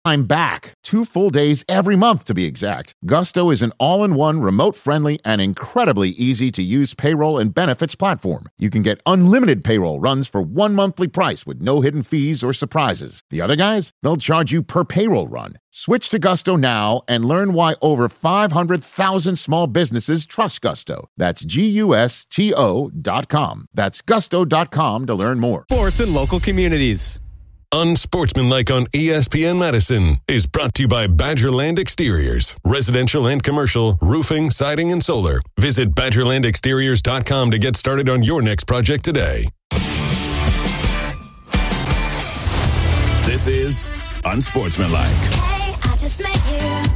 I'm back. 2 full days every month, to be exact. Gusto is an all-in-one, remote-friendly, and incredibly easy-to-use payroll and benefits platform. You can get unlimited payroll runs for one monthly price with no hidden fees or surprises. The other guys, they'll charge you per payroll run. Switch to Gusto now and learn why over 500,000 small businesses trust Gusto. That's GUSTO.com. That's gusto.com to learn more. Sports and local communities. Unsportsmanlike on ESPN Madison is brought to you by Badgerland Exteriors. Residential and commercial, roofing, siding, and solar. Visit BadgerlandExteriors.com to get started on your next project today. This is Unsportsmanlike. Hey, I just met you,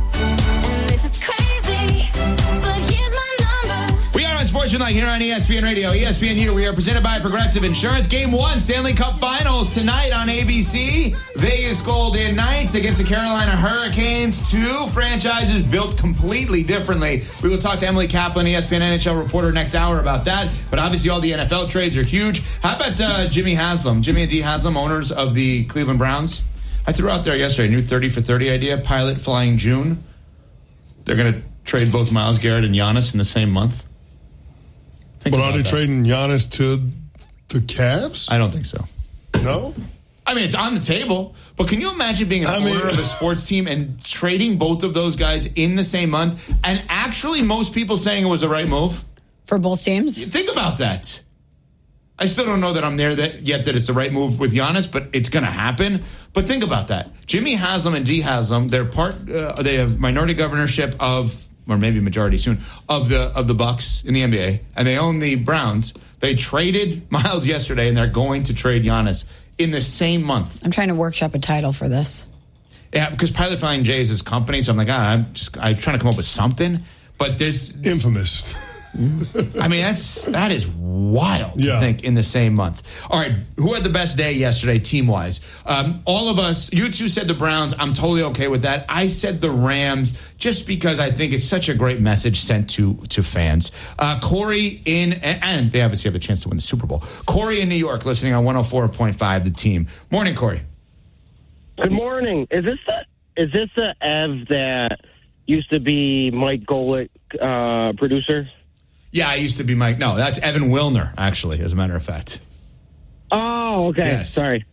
and this is crazy, but here's my number. We are Unsportsmanlike here on ESPN Radio, ESPNU. We are presented by Progressive Insurance. Game 1, Stanley Cup Finals tonight on ABC. Vegas Golden Knights against the Carolina Hurricanes. 2 franchises built completely differently. We will talk to Emily Kaplan, ESPN NHL reporter, next hour about that. But obviously all the NFL trades are huge. How about Jimmy Haslam, Jimmy and Dee Haslam, owners of the Cleveland Browns? I threw out there yesterday a new 30 for 30 idea, pilot flying June. They're going to trade both Myles Garrett and Giannis in the same month. But are they trading Giannis to the Cavs? I don't think so. No? I mean, it's on the table. But can you imagine being an owner of a sports team and trading both of those guys in the same month? And actually most people saying it was the right move? For both teams? Think about that. I still don't know that I'm there yet that it's the right move with Giannis, but it's going to happen. But think about that. Jimmy Haslam and Dee Haslam, they have minority governorship of, or maybe majority soon, of the Bucks in the NBA, and they own the Browns. They traded Myles yesterday, and they're going to trade Giannis in the same month. I'm trying to workshop a title for this. Yeah, because Pilot Flying J is his company, so I'm like, I'm trying to come up with something. But there's infamous. I mean, that is wild to think in the same month. All right, who had the best day yesterday team-wise? All of us, you two said the Browns. I'm totally okay with that. I said the Rams just because I think it's such a great message sent to fans. Corey and they obviously have a chance to win the Super Bowl. Corey in New York listening on 104.5, the team. Morning, Corey. Good morning. Is this the Ev that used to be Mike Golick producer? Yeah, I used to be Mike. No, that's Evan Wilner, actually, as a matter of fact. Oh, okay. Yes. Sorry.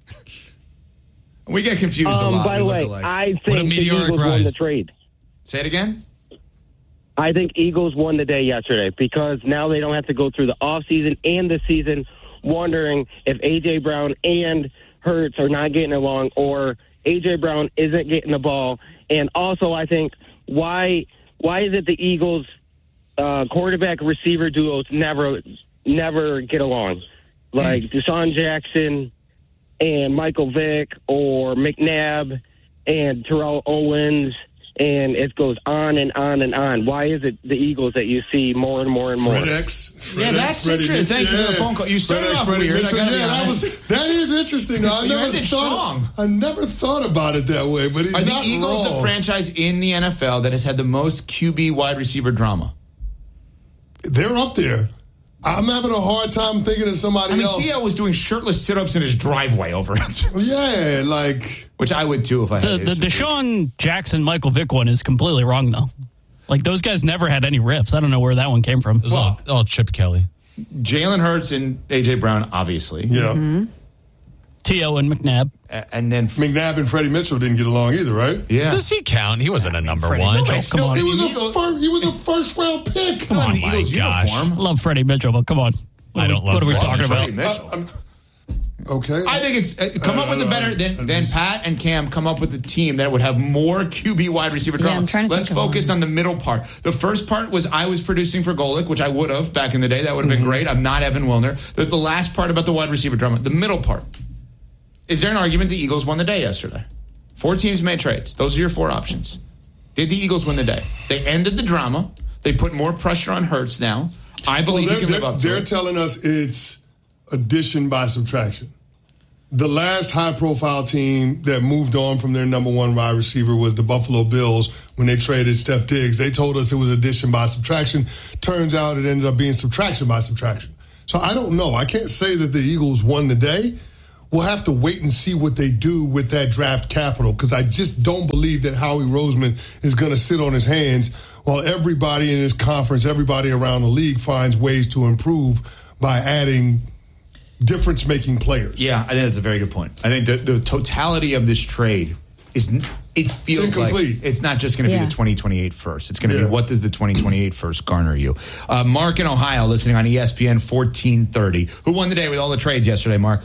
We get confused a lot. By the way, I think the Eagles won the trade. Say it again? I think Eagles won the day yesterday because now they don't have to go through the offseason and the season wondering if A.J. Brown and Hurts are not getting along or A.J. Brown isn't getting the ball. And also, I think, why is it the Eagles' quarterback receiver duos never get along? Like Deshaun Jackson and Michael Vick or McNabb and Terrell Owens, and it goes on and on and on. Why is it the Eagles that you see more and more and more? That's interesting. Thank you for the phone call. You started off weird. That is interesting. I never thought about it that way, but he's not wrong. Are the Eagles the franchise in the NFL that has had the most QB wide receiver drama? They're up there. I'm having a hard time thinking of somebody else. T.O. was doing shirtless sit-ups in his driveway over it. Yeah, like... Which I would, too, if I had the Deshaun Jackson, Michael Vick one is completely wrong, though. Like, those guys never had any riffs. I don't know where that one came from. It was all Chip Kelly. Jalen Hurts and A.J. Brown, obviously. Yeah. Mm-hmm. T.O. and McNabb. And then... McNabb and Freddie Mitchell didn't get along either, right? Yeah. Does he count? He wasn't a number one. He was a first-round pick. Come on, my gosh. I love Freddie Mitchell, but come on. I don't love What are we talking about? Okay. I think it's come up with a better than Pat and Cam come up with a team that would have more QB wide receiver drama. I'm trying to Let's focus on the middle part. The first part was I was producing for Golick, which I would have back in the day. That would have been great. I'm not Evan Wilner. The last part about the wide receiver drama. The middle part. Is there an argument the Eagles won the day yesterday? 4 teams made trades. Those are your 4 options. Did the Eagles win the day? They ended the drama. They put more pressure on Hurts now. I believe he can live up to it. They're telling us it's addition by subtraction. The last high-profile team that moved on from their number one wide receiver was the Buffalo Bills when they traded Steph Diggs. They told us it was addition by subtraction. Turns out it ended up being subtraction by subtraction. So I don't know. I can't say that the Eagles won the day. we'll have to wait and see what they do with that draft capital, because I just don't believe that Howie Roseman is going to sit on his hands while everybody in his conference, everybody around the league finds ways to improve by adding difference-making players. Yeah, I think that's a very good point. I think the totality of this trade feels like it's not just going to be the 2028 first. It's going to be, what does the 2028 first garner you? Mark in Ohio, listening on ESPN 1430. Who won the day with all the trades yesterday, Mark?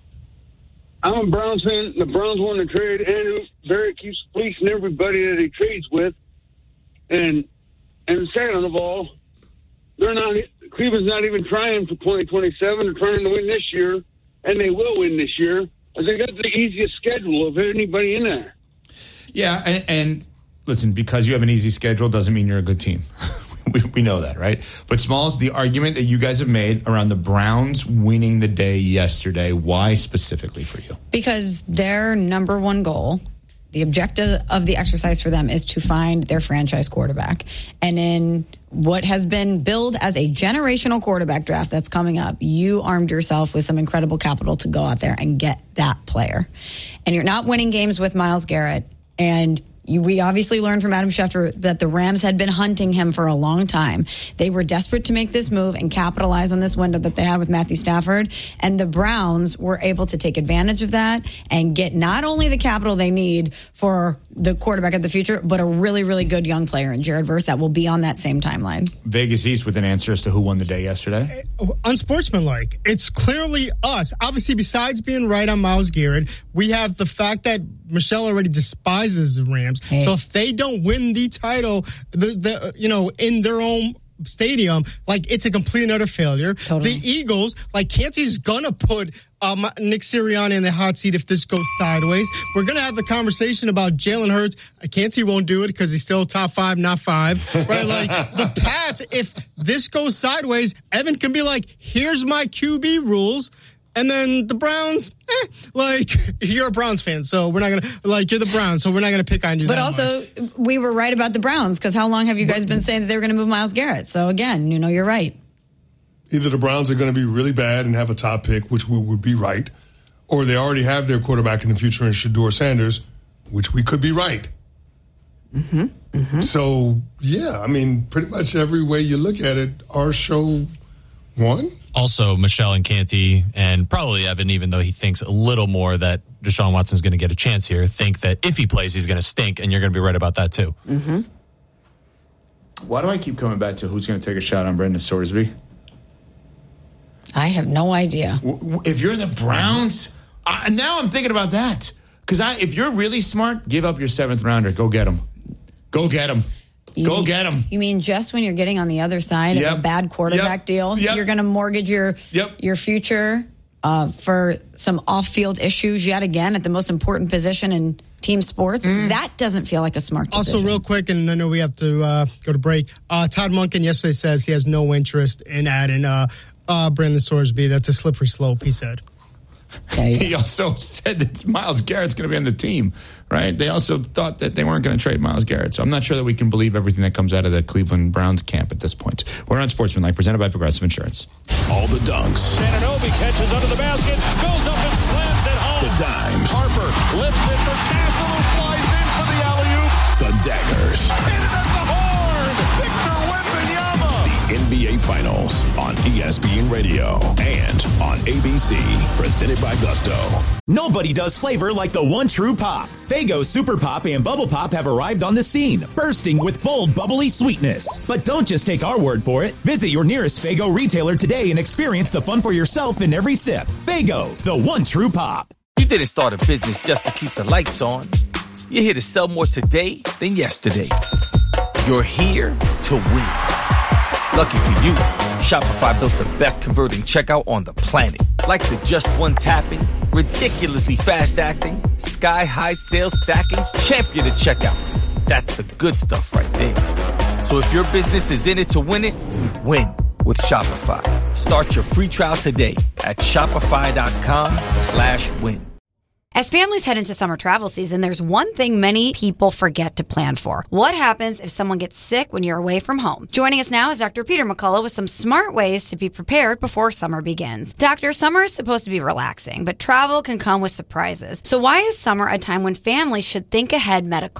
I'm a Browns fan. The Browns won the trade. Andrew Barrett keeps fleecing everybody that he trades with. And second of all, Cleveland's not even trying for 2027. They're trying to win this year, and they will win this year. They got the easiest schedule of anybody in there. Yeah, and listen, because you have an easy schedule doesn't mean you're a good team. we know that, right? But Smalls, the argument that you guys have made around the Browns winning the day yesterday, why specifically for you? Because their number one goal, the objective of the exercise for them, is to find their franchise quarterback. And in what has been billed as a generational quarterback draft that's coming up, you armed yourself with some incredible capital to go out there and get that player. And you're not winning games with Myles Garrett. And we obviously learned from Adam Schefter that the Rams had been hunting him for a long time. They were desperate to make this move and capitalize on this window that they had with Matthew Stafford. And the Browns were able to take advantage of that and get not only the capital they need for the quarterback of the future, but a really, really good young player in Jared Verse that will be on that same timeline. Vegas East with an answer as to who won the day yesterday. Unsportsmanlike. It's clearly us. Obviously, besides being right on Myles Garrett, we have the fact that Michelle already despises the Rams. Hey. So if they don't win the title, in their own stadium, it's a complete and utter failure. Totally. The Eagles, Canty's gonna put Nick Sirianni in the hot seat if this goes sideways. We're gonna have the conversation about Jalen Hurts. Canty won't do it because he's still top 5, not 5. Right? The Pats, if this goes sideways, Evan can be like, "Here's my QB rules." And then the Browns, you're a Browns fan, so we're not going to, you're the Browns, so we're not going to pick on you But also, we were right about the Browns, because how long have you guys been saying that they were going to move Myles Garrett? So again, you're right. Either the Browns are going to be really bad and have a top pick, which we would be right, or they already have their quarterback in the future in Shedeur Sanders, which we could be right. Mm-hmm. Mm-hmm. So, pretty much every way you look at it, our show won. Also, Michelle and Canty, and probably Evan, even though he thinks a little more that Deshaun Watson's going to get a chance here, think that if he plays, he's going to stink, and you're going to be right about that, too. Mm-hmm. Why do I keep coming back to who's going to take a shot on Brendan Sorsby? I have no idea. If you're the Browns, now I'm thinking about that. Because if you're really smart, give up your 7th rounder. Go get him. Go get him. Get him. You mean just when you're getting on the other side of a bad quarterback deal, you're going to mortgage your future for some off-field issues yet again at the most important position in team sports? That doesn't feel like a smart decision. Also, real quick, and I know we have to go to break, Todd Monken yesterday says he has no interest in adding Brandon Sorsby. That's a slippery slope, he said. He also said that Myles Garrett's going to be on the team, right? They also thought that they weren't going to trade Myles Garrett. So I'm not sure that we can believe everything that comes out of the Cleveland Browns camp at this point. We're on Sportsmanlike, presented by Progressive Insurance. All the dunks. Ananobi catches under the basket, goes up and slams it home. The dimes. Harper lifts it for Castle, who flies in for the alley-oop. The daggers. Hit it at the horn. Victor Wembanyama. The NBA Finals on ESPN Radio and on ABC, presented by Gusto. Nobody does flavor like the one true pop. Faygo Super Pop and Bubble Pop have arrived on the scene, bursting with bold, bubbly sweetness. But don't just take our word for it. Visit your nearest Faygo retailer today and experience the fun for yourself in every sip. Faygo, the one true pop. You didn't start a business just to keep the lights on. You're here to sell more today than yesterday. You're here to win. Lucky for you, Shopify built the best converting checkout on the planet. Like the just one tapping, ridiculously fast acting, sky-high sales stacking, champion of checkouts. That's the good stuff right there. So if your business is in it to win it, win with Shopify. Start your free trial today at shopify.com/win. As families head into summer travel season, there's one thing many people forget to plan for. What happens if someone gets sick when you're away from home? Joining us now is Dr. Peter McCullough with some smart ways to be prepared before summer begins. Doctor, summer is supposed to be relaxing, but travel can come with surprises. So why is summer a time when families should think ahead medically?